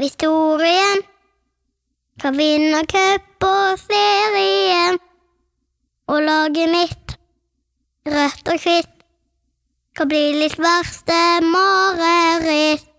historien. Kan vinne cup og serien. Og laget mitt, rødt og hvitt, kan bli litt verste mareritt.